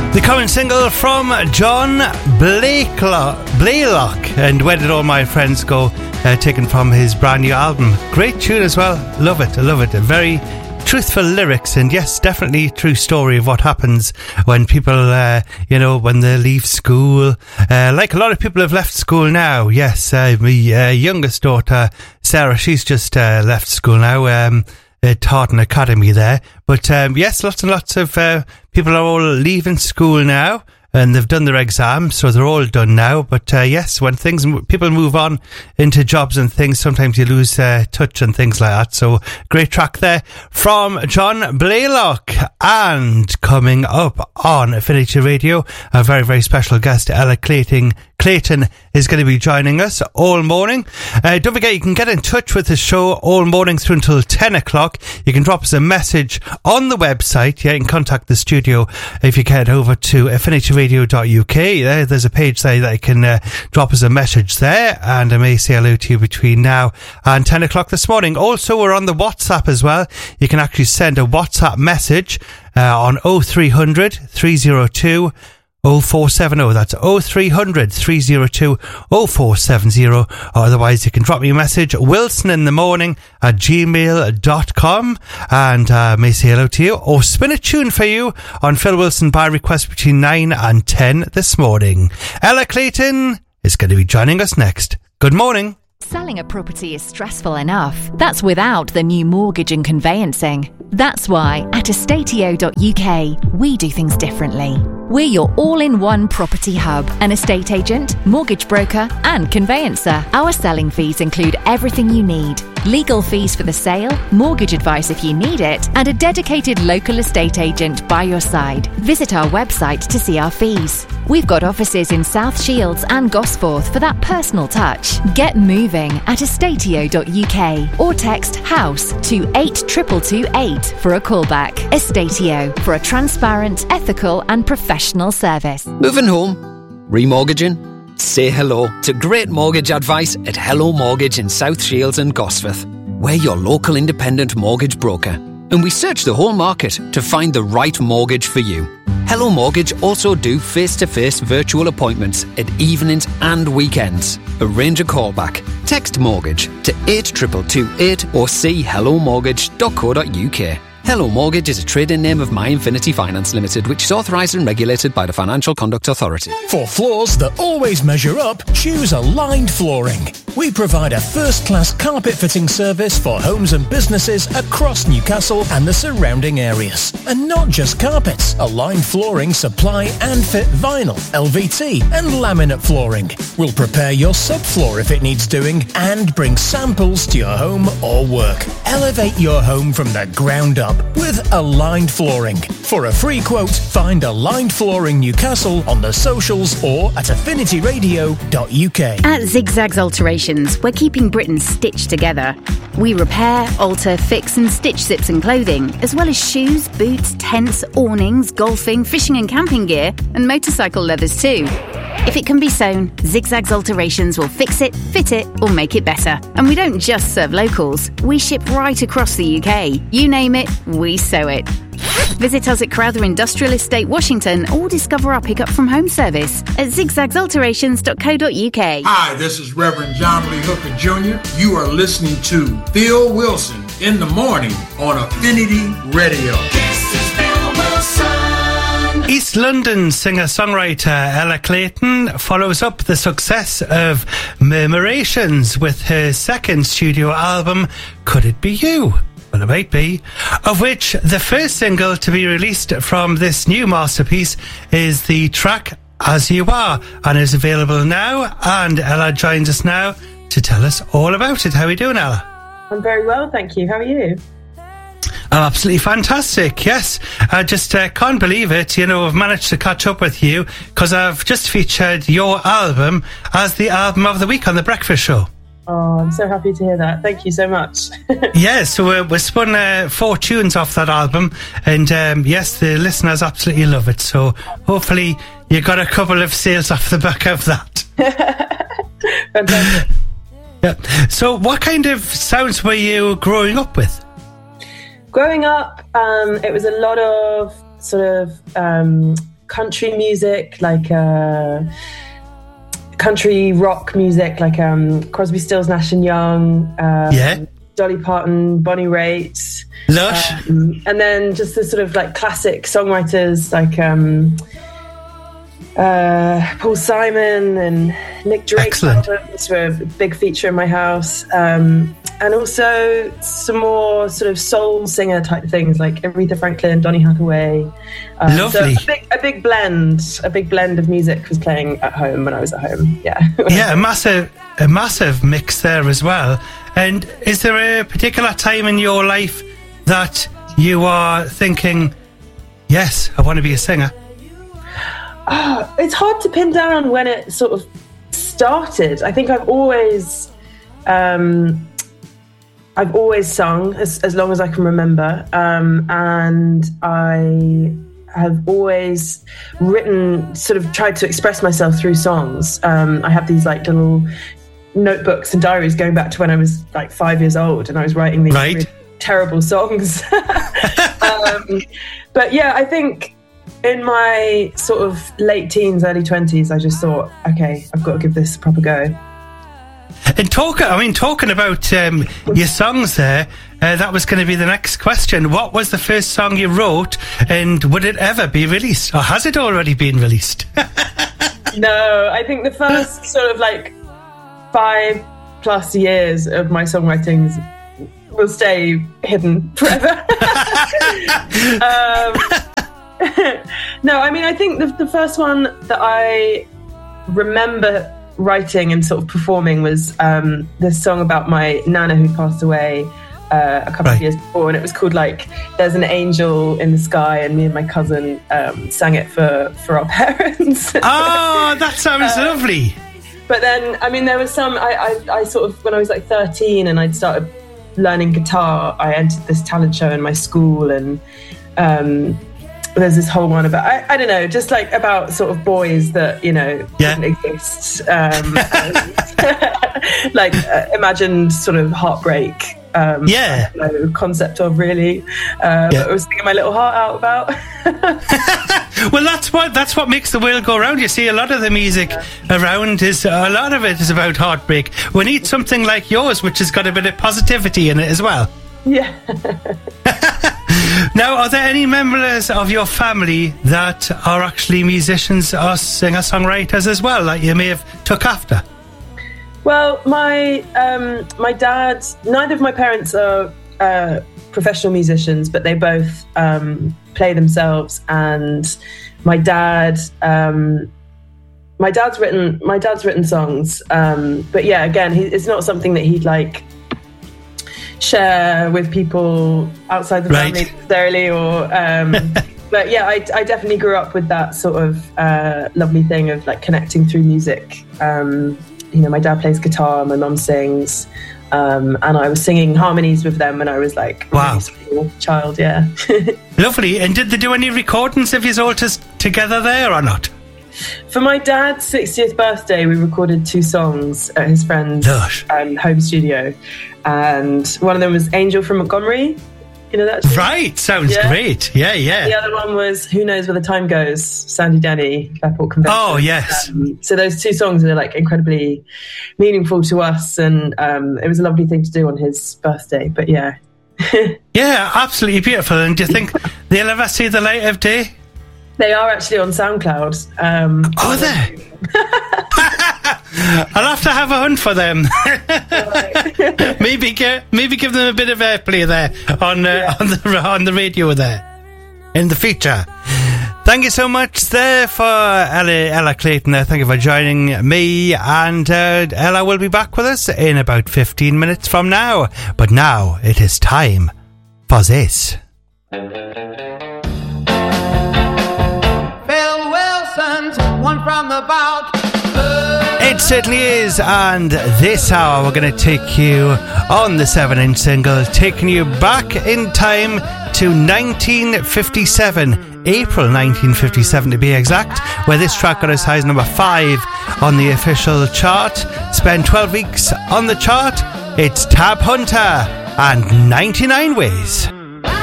The current single from John Blaylock, and Where Did All My Friends Go, taken from his brand new album. Great tune as well. Love it, I love it. Very truthful lyrics, and yes, definitely true story of what happens when people, when they leave school. Like a lot of people have left school now. Yes, my youngest daughter, Sarah, she's just left school now. Taught an academy there, but yes, lots and lots of people are all leaving school now, and they've done their exams, so they're all done now. But yes, when people move on into jobs and things, sometimes you lose touch and things like that. So great track there from John Blaylock. And coming up on Affinity Radio, a very, very special guest, Ella Clayton is going to be joining us all morning. Don't forget, you can get in touch with the show all morning through until 10 o'clock. You can drop us a message on the website. Yeah, you can contact the studio if you head over to affinityradio.uk. There's a page there that you can drop us a message there, and I may say hello to you between now and 10 o'clock this morning. Also, we're on the WhatsApp as well. You can actually send a WhatsApp message on 0300 302 0470. That's 0300 302 0470. Or otherwise, you can drop me a message, wilsoninthemorning@gmail.com, and may say hello to you, or spin a tune for you on Phil Wilson by request between 9 and 10 this morning. Ella Clayton is going to be joining us next. Good morning. Selling a property is stressful enough. That's without the new mortgage and conveyancing. That's why at estatio.uk we do things differently. We're your all-in-one property hub, an estate agent, mortgage broker and conveyancer. Our selling fees include everything you need. Legal fees for the sale, mortgage advice if you need it, and a dedicated local estate agent by your side. Visit our website to see our fees. We've got offices in South Shields and Gosforth for that personal touch. Get moving at estatio.uk or text HOUSE to 82228 for a callback. Estatio, for a transparent, ethical and professional service. Moving home? Remortgaging? Say hello to great mortgage advice at Hello Mortgage in South Shields and Gosforth. We're your local independent mortgage broker, and we search the whole market to find the right mortgage for you. Hello Mortgage also do face-to-face virtual appointments at evenings and weekends. Arrange a callback. Text mortgage to 82228 or see hellomortgage.co.uk. Hello Mortgage is a trading name of My Infinity Finance Limited, which is authorised and regulated by the Financial Conduct Authority. For floors that always measure up, choose Aligned Flooring. We provide a first-class carpet fitting service for homes and businesses across Newcastle and the surrounding areas. And not just carpets. Aligned Flooring supply and fit vinyl, LVT and laminate flooring. We'll prepare your subfloor if it needs doing and bring samples to your home or work. Elevate your home from the ground up with Aligned Flooring. For a free quote, find Aligned Flooring Newcastle on the socials or at affinityradio.uk. At Zigzags Alterations, we're keeping Britain stitched together. We repair, alter, fix and stitch zips and clothing, as well as shoes, boots, tents, awnings, golfing, fishing and camping gear, and motorcycle leathers too. If it can be sewn, Zigzags Alterations will fix it, fit it, or make it better. And we don't just serve locals. We ship right across the UK. You name it, we sew it. Visit us at Crowther Industrial Estate, Washington, or discover our pick-up from home service at zigzagsalterations.co.uk. Hi, this is Reverend John Lee Hooker Jr. You are listening to Phil Wilson in the morning on Affinity Radio. This is Phil Wilson. East London singer-songwriter Ella Clayton follows up the success of Murmurations with her second studio album, Could It Be You? Well, it might be. Of which the first single to be released from this new masterpiece is the track As You Are, and is available now. And Ella joins us now to tell us all about it. How are you doing, Ella? I'm very well, thank you. How are you? I'm absolutely fantastic, yes. I just can't believe it. You know, I've managed to catch up with you because I've just featured your album as the album of the week on The Breakfast Show. Oh, I'm so happy to hear that. Thank you so much. Yeah, so we spun 4 tunes off that album, and yes, the listeners absolutely love it. So hopefully you got a couple of sales off the back of that. Fantastic. Yeah. So what kind of sounds were you growing up with? Growing up, it was a lot of sort of country music, like country rock music, like Crosby, Stills, Nash and Young, Dolly Parton, Bonnie Raitt, Lush, and then just the sort of like classic songwriters like Paul Simon and Nick Drake. Excellent. Albums were a big feature in my house, and also some more sort of soul singer type things like Aretha Franklin, Donny Hathaway. Lovely. So a big blend of music was playing at home when I was at home. Yeah. Yeah, a massive mix there as well. And is there a particular time in your life that you are thinking, yes, I want to be a singer? It's hard to pin down when it sort of started. I think I've always sung as long as I can remember, and I have always written, sort of tried to express myself through songs. I have these like little notebooks and diaries going back to when I was like 5 years old, and I was writing these really terrible songs. But yeah, I think in my sort of late teens, early 20s, I just thought, okay, I've got to give this a proper go. And talking about your songs there, that was going to be the next question. What was the first song you wrote, and would it ever be released, or has it already been released? No, I think the first sort of like 5+ years of my songwritings will stay hidden forever. No, I mean, I think the first one that I remember writing and sort of performing was this song about my nana who passed away a couple of years before, and it was called like There's an Angel in the Sky, and me and my cousin sang it for our parents. Oh, that sounds lovely. But then, I mean, there was some, I sort of, when I was like 13 and I'd started learning guitar, I entered this talent show in my school, and there's this whole one about, I don't know, just like about sort of boys that, you know, didn't exist. Like imagined sort of heartbreak. No concept of really. But I was singing my little heart out about. Well, that's what makes the world go round. You see, a lot of the music around a lot of it is about heartbreak. We need something like yours, which has got a bit of positivity in it as well. Yeah. Now, are there any members of your family that are actually musicians or singer-songwriters as well, that you may have took after? Well, my dad, neither of my parents are professional musicians, but they both play themselves. And my dad's written songs. But yeah, again, it's not something that he'd like share with people outside the family necessarily, or but yeah, I definitely grew up with that sort of lovely thing of like connecting through music. You know, my dad plays guitar, my mum sings, and I was singing harmonies with them when I was like a really small child. Yeah. Lovely. And did they do any recordings of your all together there or not? For my dad's 60th birthday, we recorded 2 songs at his friend's home studio, and one of them was Angel from Montgomery. You know that? Right, sounds great. Yeah. The other one was Who Knows Where the Time Goes, Sandy Denny, Fairport Convention. Oh, yes. So those 2 songs are like incredibly meaningful to us, and it was a lovely thing to do on his birthday. But yeah. Yeah, absolutely beautiful. And do you think they'll ever see the light of day? They are actually on SoundCloud. Are they? I'll have to have a hunt for them. maybe give them a bit of airplay there on the radio there in the future. Thank you so much there for Ella Clayton there. Thank you for joining me, and Ella will be back with us in about 15 minutes from now. But now it is time for this. One from the vault. It certainly is, and this hour we're going to take you on the 7-inch single, taking you back in time to 1957, April 1957 to be exact, where this track got as high as number 5 on the official chart. Spent 12 weeks on the chart. It's Tab Hunter and 99 Ways.